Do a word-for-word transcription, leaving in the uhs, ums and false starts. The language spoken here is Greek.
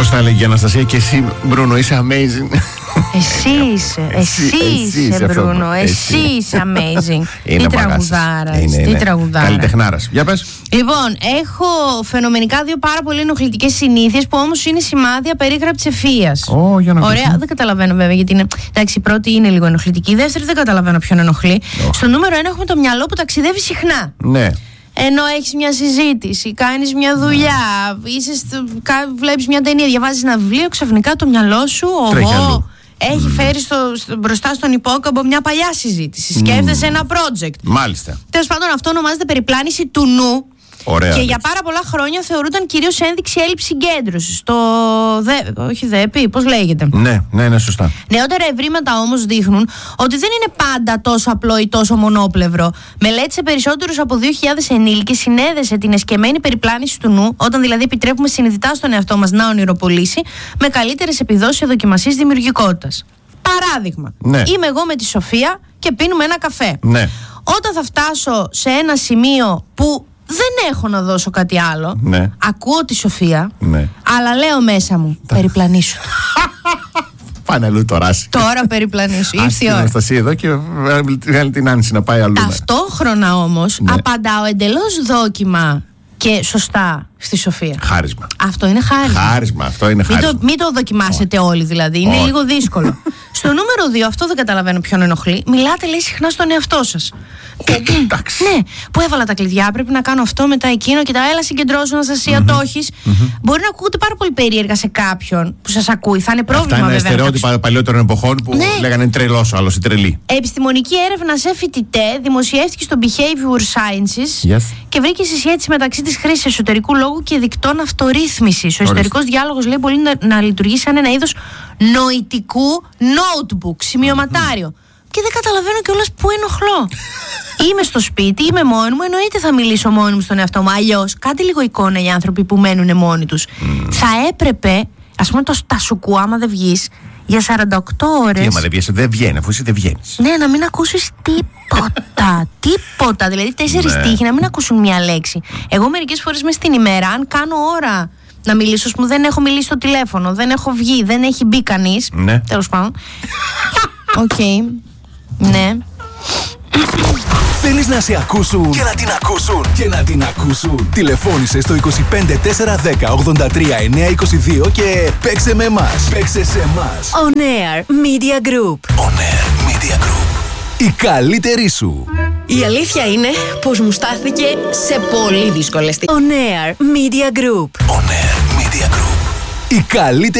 Πώς θα έλεγε η Αναστασία, και εσύ, Μπρούνο, είσαι amazing. Εσύ είσαι, εσύ είσαι, Μπρούνο, εσύ είσαι amazing. Τι τραγουδάρας, τι τραγουδάρας. Καλλιτεχνάρας. Για πες. Λοιπόν, έχω φαινομενικά δύο πάρα πολύ ενοχλητικές συνήθειες που όμως είναι σημάδια περίγραπτης ευφυΐας. Oh, για να Ωραία, δεν καταλαβαίνω βέβαια γιατί είναι. Εντάξει, η πρώτη είναι λίγο ενοχλητική, η δεύτερη δεν καταλαβαίνω ποιον ενοχλεί. Oh. Στο νούμερο ένα έχουμε το μυαλό που ταξιδεύει συχνά. Ναι. Ενώ έχεις μια συζήτηση, κάνεις μια δουλειά, είσαι στο, βλέπεις μια ταινία, διαβάζεις ένα βιβλίο, ξαφνικά το μυαλό σου, ογώ, έχει mm. φέρει στο, στο, μπροστά στον υπόκαμπο μια παλιά συζήτηση. Mm. Σκέφτεσαι ένα project. Μάλιστα. Τέλος πάντων, αυτό ονομάζεται περιπλάνηση του νου. Ωραία, και για πάρα πολλά χρόνια θεωρούταν κυρίως ένδειξη έλλειψη συγκέντρωσης. Το δε, όχι ΔΕΠΗ, πώς λέγεται. Ναι, ναι, ναι, σωστά. Νεότερα ευρήματα όμως δείχνουν ότι δεν είναι πάντα τόσο απλό ή τόσο μονόπλευρο. Μελέτησε περισσότερους από δύο χιλιάδες ενήλικες, συνέδεσε την εσκεμμένη περιπλάνηση του νου, όταν δηλαδή επιτρέπουμε συνειδητά στον εαυτό μας να ονειροπολίσει, με καλύτερες επιδόσεις σε δοκιμασίες δημιουργικότητας. Παράδειγμα, ναι. Είμαι εγώ με τη Σοφία και πίνουμε ένα καφέ. Ναι. Όταν θα φτάσω σε ένα σημείο που δεν έχω να δώσω κάτι άλλο, ναι. Ακούω τη Σοφία, ναι. Αλλά λέω μέσα μου, περιπλανήσου. Πάνε αλλού τώρα. Τώρα περιπλανήσου. Ήρθε η ώρα. Την Αναστασία εδώ και βγάλει την Άννηση να πάει αλλού. Ταυτόχρονα όμως, ναι. Απαντάω εντελώς δόκιμα και σωστά στη Σοφία. Χάρισμα. Αυτό είναι χάρισμα. Χάρισμα, αυτό είναι χάρισμα. Μην το, μην το δοκιμάσετε oh. όλοι δηλαδή. Είναι oh. λίγο δύσκολο. Στο νούμερο δύο, αυτό δεν καταλαβαίνω ποιον ενοχλεί. Μιλάτε, λέει, συχνά στον εαυτό σας. Εντάξει. Ναι, που έβαλα τα κλειδιά, πρέπει να κάνω αυτό, μετά εκείνο και τα έλα συγκεντρώσου, Αναστασία, mm-hmm. το έχεις. Mm-hmm. Μπορεί να ακούγεται πάρα πολύ περίεργα σε κάποιον που σας ακούει. Θα είναι πρόβλημα. Αυτά είναι βέβαια. στερεότυπα παλιότερων εποχών που ναι. λέγανε τρελός ο άλλος, η τρελή. Επιστημονική έρευνα σε φοιτητέ δημοσιεύτηκε στο Behavior Sciences yes. και βρήκε συσχέτιση μεταξύ της χρήσης εσωτερικού λόγου και δικτών αυτορύθμισης. Ο εσωτερικός διάλογος, λέει, μπορεί να, να λειτουργεί σαν ένα είδος νοητικού notebook, σημειωματάριο. Και δεν καταλαβαίνω κιόλας πού ενοχλώ. Είμαι στο σπίτι, είμαι μόνη μου, εννοείται θα μιλήσω μόνη μου στον εαυτό μου. Αλλιώς, κάντε λίγο εικόνα οι άνθρωποι που μένουν μόνοι τους. Mm. Θα έπρεπε, ας πούμε, το, τα σουκού, άμα δεν βγεις, για σαράντα οκτώ ώρες. Τι, άμα δεν βγεις, δεν βγαίνει, αφού εσύ δεν βγαίνεις. Ναι, να μην ακούσεις τίποτα. Τίποτα. Δηλαδή, τέσσερις τείχοι, να μην ακούσουν μία λέξη. Εγώ μερικές φορές μες στην ημέρα, αν κάνω ώρα να μιλήσω, ας πούμε, δεν έχω μιλήσει στο τηλέφωνο, δεν έχω βγει, δεν έχει μπει κανείς. Ναι. Τέλος πάντων. Οκ. Okay. Ναι. Θέλεις να σε ακούσουν και να την ακούσουν και να την ακούσουν. Τηλεφώνησε στο είκοσι πέντε τετρακόσια δέκα ογδόντα τρία εννιακόσια είκοσι δύο και παίξε με εμάς. Παίξε σε εμάς. On Air Media Group. On Air Media Group. Η καλύτερη σου. Η αλήθεια είναι πως μου στάθηκε σε πολύ δύσκολες στιγμές. On Air Media Group. On Air Media Group. Η καλύτερη